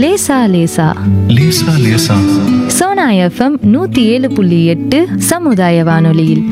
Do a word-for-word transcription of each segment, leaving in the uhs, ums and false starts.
லேசா லேசா லேசா லேசா சோனா எஃப்எம் நூத்தி ஏழு புள்ளி எட்டு சமுதாய வானொலியில்.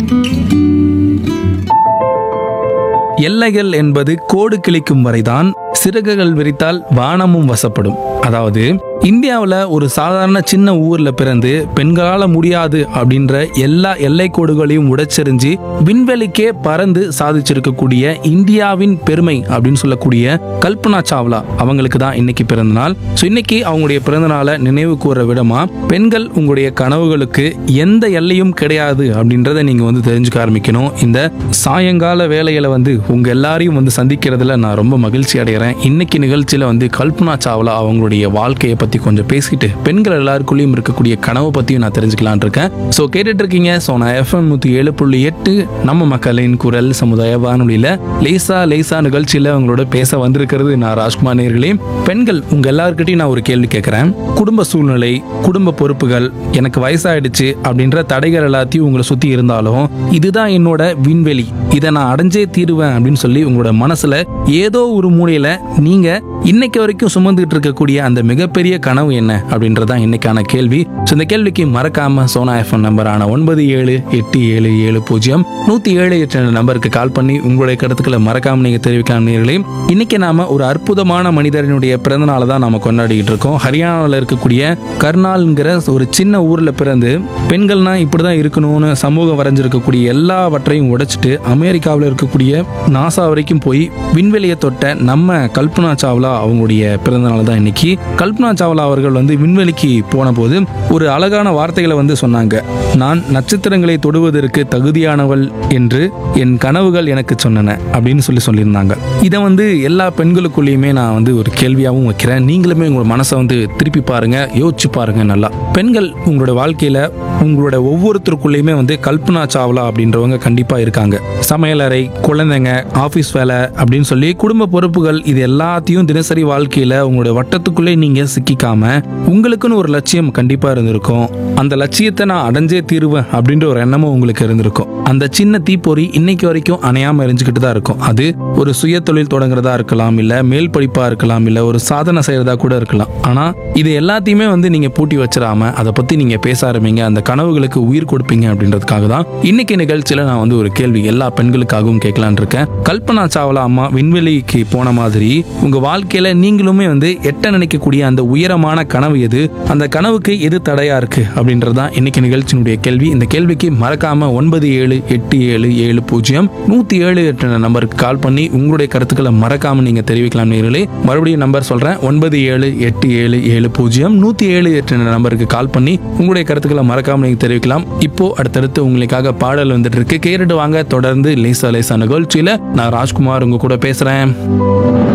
எல்லைகள் என்பது கோடு கிழிக்கும் வரைதான், சிறகுகள் விரித்தால் வானமும் வசப்படும். அதாவது இந்தியாவில் ஒரு சாதாரண சின்ன ஊர்ல பிறந்து பெண்களால் முடியாது அப்படின்ற எல்லா எல்லை கோடுகளையும் உடைச்செறிஞ்சு விண்வெளிக்கே பறந்து சாதிச்சிருக்கக்கூடிய இந்தியாவின் பெருமை அப்படின்னு சொல்லக்கூடிய கல்பனா சாவ்லா அவங்களுக்கு தான் இன்னைக்கு பிறந்த நாள். ஸோ இன்னைக்கு அவங்களுடைய பிறந்த நாளை நினைவு கூற விடமா, பெண்கள் உங்களுடைய கனவுகளுக்கு எந்த எல்லையும் கிடையாது அப்படின்றத நீங்க வந்து தெரிஞ்சுக்க ஆரம்பிக்கணும். இந்த சாயங்கால வேலையில வந்து உங்க எல்லாரையும் வந்து சந்திக்கிறதுல நான் ரொம்ப மகிழ்ச்சி அடைகிறேன். இன்னைக்கு நிகழ்ச்சியில வந்து கல்பனா சாவ்லா அவங்களுடைய வாழ்க்கையை பத்தி கொஞ்சம் பேசிட்டு பெண்கள் எல்லாருக்குள்ளேயும் இருக்கக்கூடிய கனவு பத்தியும் நான் தெரிஞ்சுக்கலான் இருக்கேன். ஸோ கேட்டுட்டு இருக்கீங்க சோனா எஃப்எம் நூத்தி ஏழு புள்ளி எட்டு நம்ம மக்களின் குரல் சமுதாய வானொலியில லேசா லேசா நிகழ்ச்சியில அவங்களோட பேச வந்திருக்கிறது நான் ராஜ்குமார். நேயர்களே, பெண்கள் உங்க எல்லாருக்கிட்டையும் நான் ஒரு கேள்வி கேட்கிறேன். குடும்ப சூழ்நிலை, குடும்ப பொறுப்புகள், எனக்கு வயசாயிடுச்சு அப்படின்ற தடைகள் எல்லாத்தையும் உங்களை சுத்தி இருந்தாலும் இதுதான் என்னோட விண்வெளி, இதை நான் அடைஞ்சே தீருவேன் அப்படின்னு சொல்லி உங்களோட மனசுல ஏதோ ஒரு மூலையில நீங்க இன்னைக்கு வரைக்கும் சுமந்துட்டு இருக்கக்கூடிய அந்த மிகப்பெரிய கனவு என்ன அப்படின்றதான் இன்னைக்கான கேள்வி. ஸோ இந்த கேள்விக்கு மறக்காம சோனா எஃப்எம் நம்பரான ஒன்பது ஏழு எட்டு ஏழு ஏழு பூஜ்ஜியம் நூத்தி ஏழு எட்டு நம்பருக்கு கால் பண்ணி உங்களுடைய கருத்துக்களை மறக்காம நீங்க தெரிவிக்கலாம். நேயர்களே, இன்னைக்கு நாம ஒரு அற்புதமான மனிதனுடைய பிறந்த நாளை தான் நாம கொண்டாடிட்டு இருக்கோம். ஹரியானாவில் இருக்கக்கூடிய கர்னால்ங்கிற ஒரு சின்ன ஊர்ல பிறந்து பெண்கள்னா இப்படிதான் இருக்கணும்னு சமூகம் வரைஞ்சிருக்கக்கூடிய எல்லாவற்றையும் உடைச்சிட்டு அமெரிக்காவில் இருக்கக்கூடிய நாசா வரைக்கும் போய் விண்வெளியை தொட்ட நம்ம கல்பனா சாவ்லா அவங்களுடைய பிறந்த நாள் தான் இன்னைக்கு. கல்பனா சாவ்லா அவர்கள் வந்து விண்வெளிக்கு போன போது ஒரு அழகான வார்த்தைகளை வந்து சொன்னாங்க. நான் நட்சத்திரங்களை தொடுவதற்கு தகுதியானவள் என்று என் கனவுகள் எனக்கு சொன்னன அப்படின்னு சொல்லி சொல்லியிருந்தாங்க. இதை வந்து எல்லா பெண்களுக்குள்ளேயுமே நான் வந்து ஒரு கேள்வியாகவும் வைக்கிறேன். நீங்களுமே உங்களோட மனசை வந்து திருப்பி பாருங்க, யோசிச்சு பாருங்க. நல்லா பெண்கள் உங்களோட வாழ்க்கையில உங்களோட ஒவ்வொருத்தருக்குள்ளேயுமே வந்து கல்பனா சாவ்லா அப்படின்றவங்க கண்டிப்பா இருக்காங்க. சமையலறை, குழந்தைங்க, ஆபீஸ் வேலை அப்படின்னு சொல்லி குடும்ப பொறுப்புகள், இது எல்லாத்தையும் தினசரி வாழ்க்கையில உங்களுடைய வட்டத்துக்குள்ளே நீங்க சிக்கிக்காம உங்களுக்குன்னு ஒரு லட்சியம் கண்டிப்பா இருந்திருக்கும். அந்த லட்சியத்தை நான் அடைஞ்சே தீருவேன் அப்படின்ற ஒரு எண்ணமும் உங்களுக்கு இருந்திருக்கும். அந்த சின்ன தீப்பொறி இன்னைக்கு வரைக்கும் அணையாம எரிஞ்சுக்கிட்டு தான் இருக்கும். அது ஒரு சுய தொழில் தொடங்குறதா இருக்கலாம், இல்ல மேல் படிப்பா இருக்கலாம், இல்ல ஒரு சாதனை செய்யறதா கூட இருக்கலாம். ஆனா இது எல்லாத்தையுமே வந்து நீங்க பூட்டி வச்சிடாம அதை பத்தி நீங்க பேச ஆரம்பிங்க, அந்த கனவுகளுக்கு உயிர் கொடுப்பீங்க அப்படின்றதுக்காக தான் இன்னைக்கு நிகழ்ச்சியில நான் வந்து ஒரு கேள்வி எல்லா பெண்களுக்காகவும் கேட்கலான் இருக்கேன். கல்பனா சாவ்லா அம்மா விண்வெளிக்கு போன மாதிரி உங்க வாழ்க்கையில நீங்களுமே வந்து எட்ட நினைக்கக்கூடிய அந்த உயரமான கனவு எது, அந்த கனவுக்கு எது தடையா இருக்கு அப்படின்றதான் இன்னைக்கு நிகழ்ச்சியினுடைய கேள்வி. இந்த கேள்விக்கு மறக்காம ஒன்பது ஏழு எட்டு ஏழு ஏழு பூஜ்ஜியம் நூத்தி ஏழு எட்டு நம்பருக்கு கால் பண்ணி உங்களுடைய கருத்துக்களை மறக்காம நீங்க தெரிவிக்கலாம். நேயர்களே, மறுபடியும் நம்பர் சொல்றேன், ஒன்பது ஏழு எட்டு ஏழு ஏழு பூஜ்ஜியம் நூத்தி ஏழு எட்டு நம்பருக்கு கால் பண்ணி உங்களுடைய கருத்துக்களை மறக்காம நீங்க தெரிவிக்கலாம். இப்போ அடுத்தடுத்து உங்களுக்காக பாடல் வந்துட்டு இருக்கு, கேட்டுட்டு வாங்க. தொடர்ந்து லேசா லேசா நிகழ்ச்சியில நான் ராஜ்குமார் உங்க கூட பேசுறேன்.